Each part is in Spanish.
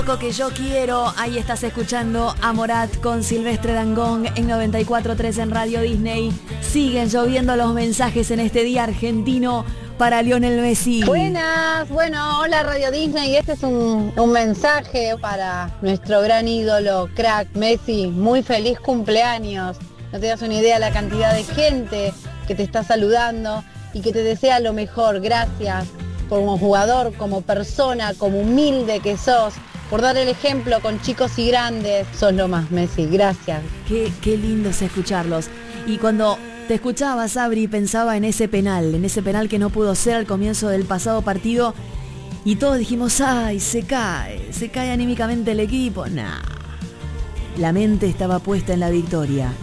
Que yo quiero. Ahí estás escuchando a Morat con Silvestre Dangond en 94.3 en Radio Disney. Siguen lloviendo los mensajes en este día argentino para Lionel Messi. Buenas, bueno, hola Radio Disney. Este es un mensaje para nuestro gran ídolo, crack Messi. Muy feliz cumpleaños. No te das una idea la cantidad de gente que te está saludando y que te desea lo mejor. Gracias como jugador, como persona, como humilde que sos, por dar el ejemplo con chicos y grandes. Sos lo más, Messi. Gracias. Qué lindo es escucharlos. Y cuando te escuchaba, Sabri, pensaba en ese penal que no pudo ser al comienzo del pasado partido. Y todos dijimos, ay, se cae anímicamente el equipo. Nah. La mente estaba puesta en la victoria.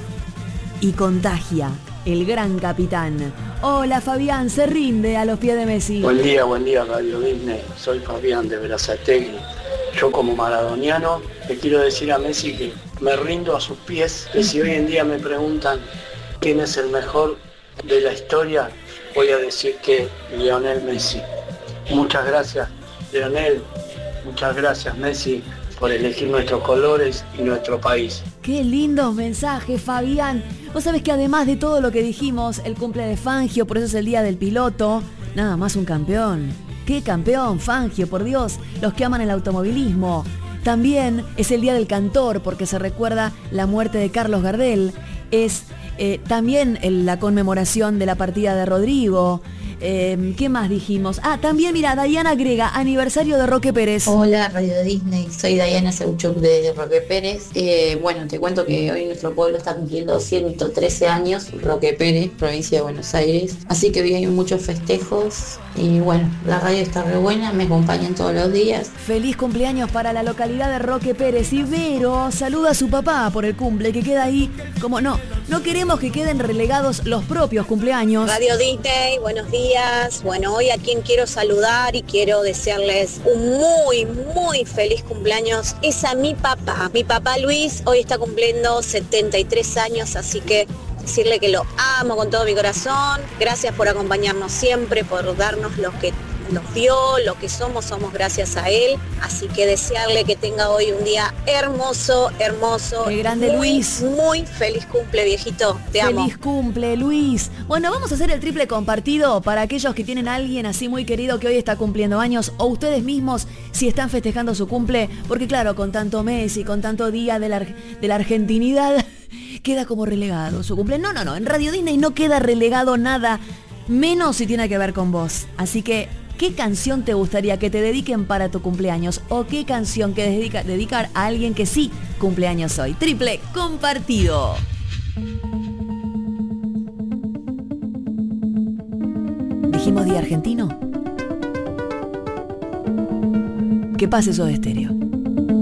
Y contagia el gran capitán. Hola, Fabián, se rinde a los pies de Messi. Buen día, Radio Disney. Soy Fabián de Berazategui. Yo como maradoniano le quiero decir a Messi que me rindo a sus pies, que si hoy en día me preguntan quién es el mejor de la historia, voy a decir que Lionel Messi. Muchas gracias, Lionel. Muchas gracias, Messi, por elegir nuestros colores y nuestro país. Qué lindos mensajes, Fabián. Vos sabés que además de todo lo que dijimos, el cumple de Fangio, por eso es el día del piloto, nada más un campeón. ¡Qué campeón, Fangio, por Dios! Los que aman el automovilismo. También es el día del cantor, porque se recuerda la muerte de Carlos Gardel. Es también la conmemoración de la partida de Rodrigo. ¿Qué más dijimos? También, mira, Dayana agrega, aniversario de Roque Pérez. Hola, Radio Disney, soy Dayana Seuchuk de Roque Pérez. Bueno, te cuento que hoy nuestro pueblo está cumpliendo 113 años, Roque Pérez, provincia de Buenos Aires. Así que hoy hay muchos festejos y bueno, la radio está re buena, me acompañan todos los días. Feliz cumpleaños para la localidad de Roque Pérez. Y Vero saluda a su papá por el cumple, que queda ahí como no queremos que queden relegados los propios cumpleaños. Radio Disney, buenos días. Bueno, hoy a quien quiero saludar y quiero desearles un muy feliz cumpleaños es a mi papá. Mi papá Luis hoy está cumpliendo 73 años, así que decirle que lo amo con todo mi corazón. Gracias por acompañarnos siempre, por darnos lo que nos dio, lo que somos gracias a él. Así que desearle que tenga hoy un día hermoso. ¡Qué grande, Luis! Muy feliz cumple, viejito. Te amo. ¡Feliz cumple, Luis! Bueno, vamos a hacer el triple compartido para aquellos que tienen a alguien así muy querido que hoy está cumpliendo años, o ustedes mismos si están festejando su cumple, porque claro, con tanto Messi, con tanto día de la argentinidad, queda como relegado su cumple. No, en Radio Disney no queda relegado nada, menos si tiene que ver con vos. Así que, ¿qué canción te gustaría que te dediquen para tu cumpleaños? ¿O qué canción que dedicar a alguien que sí cumpleaños hoy? Triple compartido. ¿Dijimos día argentino? Que pase Soda Stereo.